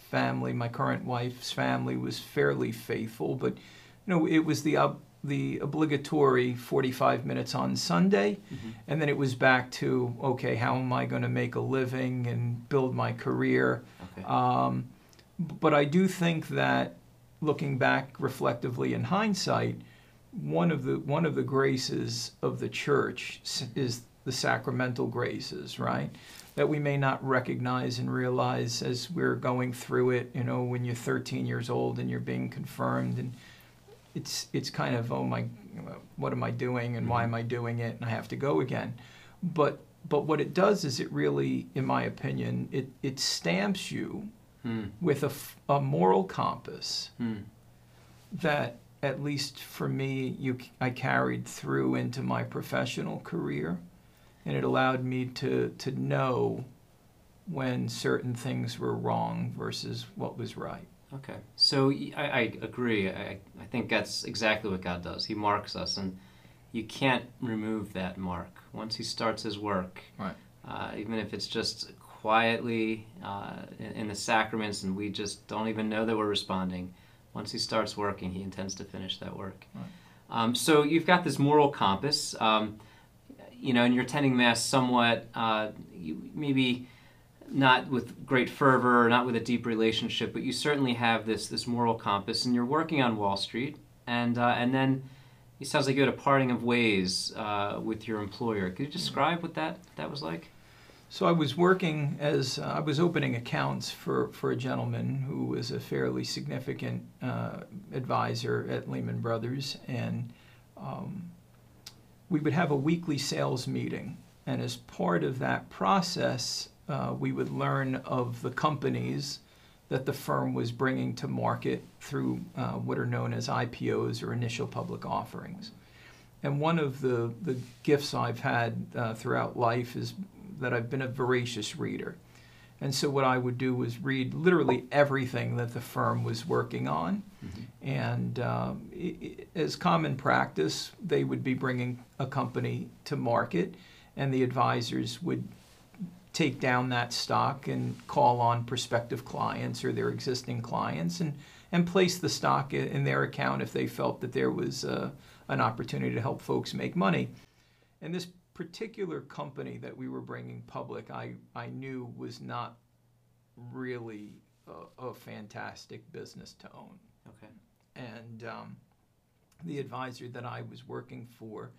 family, my current wife's family, was fairly faithful, but it was the obligatory 45 minutes on Sunday, and then it was back to, okay, how am I going to make a living and build my career? Okay. But I do think that, looking back reflectively in hindsight, one of the graces of the church is the sacramental graces, right? That we may not recognize and realize as we're going through it, when you're 13 years old and you're being confirmed, and it's kind of, oh my, what am I doing and why am I doing it, and I have to go again. But what it does is it really, in my opinion, it stamps you with a moral compass that, at least for me, I carried through into my professional career, and it allowed me to know when certain things were wrong versus what was right. Okay. So I agree. I think that's exactly what God does. He marks us, and you can't remove that mark. Once he starts his work, right. Even if it's just quietly in the sacraments and we just don't even know that we're responding, once he starts working, he intends to finish that work. Right. So you've got this moral compass, and you're attending Mass somewhat, maybe not with great fervor, not with a deep relationship, but you certainly have this moral compass, and you're working on Wall Street, and then it sounds like you had a parting of ways with your employer. Could you describe what that was like? So I was working I was opening accounts for a gentleman who was a fairly significant advisor at Lehman Brothers, and we would have a weekly sales meeting, and as part of that process, we would learn of the companies that the firm was bringing to market through what are known as IPOs, or initial public offerings. And one of the gifts I've had throughout life is that I've been a voracious reader. And so what I would do was read literally everything that the firm was working on. And as common practice, they would be bringing a company to market, and the advisors would take down that stock and call on prospective clients or their existing clients and place the stock in their account if they felt that there was an opportunity to help folks make money. And this particular company that we were bringing public, I knew was not really a fantastic business to own. Okay. And the advisor that I was working for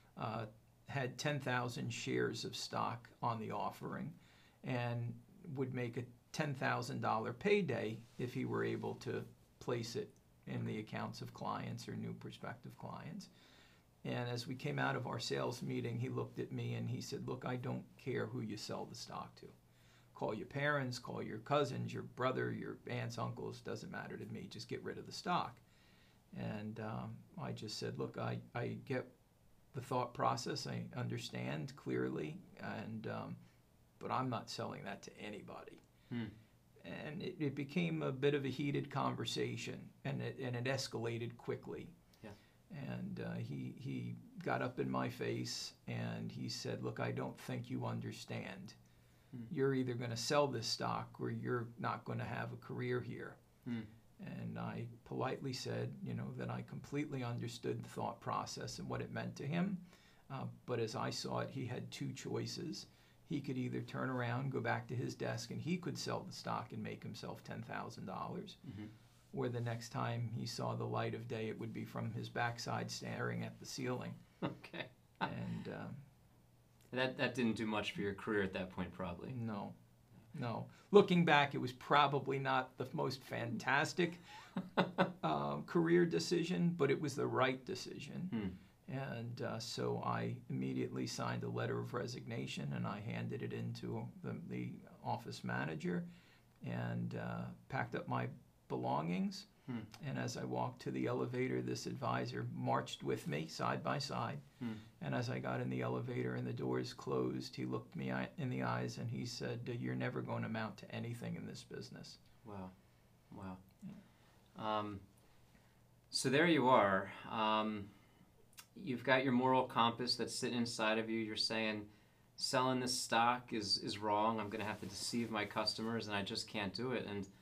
had 10,000 shares of stock on the offering and would make a $10,000 payday if he were able to place it in the accounts of clients or new prospective clients. And as we came out of our sales meeting, he looked at me and he said, look, I don't care who you sell the stock to. Call your parents, call your cousins, your brother, your aunts, uncles, doesn't matter to me. Just get rid of the stock. And I just said, look, I get the thought process. I understand clearly, and but I'm not selling that to anybody. And it became a bit of a heated conversation, and it escalated quickly. And he got up in my face and he said, look, I don't think you understand. You're either going to sell this stock or you're not going to have a career here. And I politely said, that I completely understood the thought process and what it meant to him. But as I saw it, he had two choices. He could either turn around, go back to his desk, and he could sell the stock and make himself $10,000. Or the next time he saw the light of day, it would be from his backside staring at the ceiling. Okay. And that didn't do much for your career at that point, probably. No. Looking back, it was probably not the most fantastic career decision, but it was the right decision. And so I immediately signed a letter of resignation, and I handed it in to the office manager and packed up my belongings. And as I walked to the elevator, this advisor marched with me side by side. And as I got in the elevator and the doors closed, he looked me in the eyes and he said, you're never going to amount to anything in this business. Wow. So there you are. You've got your moral compass that's sitting inside of you. You're saying, selling this stock is wrong. I'm going to have to deceive my customers, and I just can't do it. And